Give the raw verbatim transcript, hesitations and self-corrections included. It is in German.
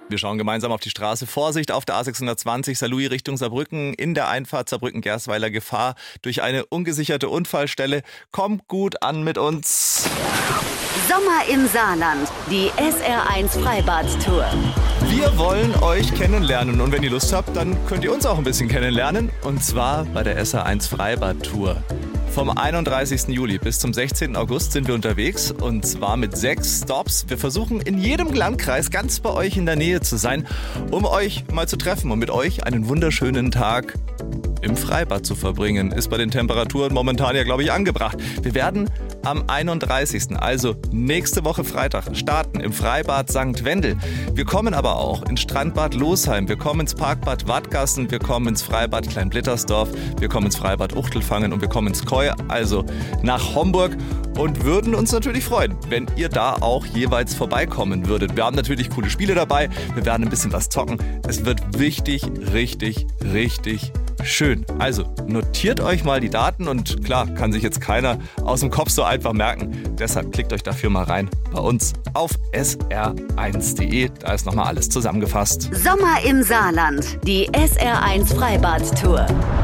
Wir schauen gemeinsam auf die Straße. Vorsicht auf der A sechshundertzwanzig Saarlouis Richtung Saarbrücken. In der Einfahrt Saarbrücken-Gersweiler Gefahr durch eine ungesicherte Unfallstelle. Kommt gut an mit uns. Sommer im Saarland. Die S R eins Freibad-Tour. Wir wollen euch kennenlernen und wenn ihr Lust habt, dann könnt ihr uns auch ein bisschen kennenlernen. Und zwar bei der S R eins Freibad-Tour. Vom einunddreißigsten Juli bis zum sechzehnten August sind wir unterwegs und zwar mit sechs Stops. Wir versuchen in jedem Landkreis ganz bei euch in der Nähe zu sein, um euch mal zu treffen und mit euch einen wunderschönen Tag im Freibad zu verbringen. Ist bei den Temperaturen momentan ja, glaube ich, angebracht. Wir werden am einunddreißigsten, also nächste Woche Freitag, starten im Freibad Sankt Wendel. Wir kommen aber auch ins Strandbad Losheim, wir kommen ins Parkbad Wadgassen, wir kommen ins Freibad Kleinblittersdorf, wir kommen ins Freibad Uchtelfangen und wir kommen ins Koi, also nach Homburg und würden uns natürlich freuen, wenn ihr da auch jeweils vorbeikommen würdet. Wir haben natürlich coole Spiele dabei, wir werden ein bisschen was zocken. Es wird wichtig, richtig, richtig schön. Also notiert euch mal die Daten und klar, kann sich jetzt keiner aus dem Kopf so einfach merken. Deshalb klickt euch dafür mal rein bei uns auf S R eins Punkt de. Da ist nochmal alles zusammengefasst. Sommer im Saarland. Die S R eins Freibad-Tour.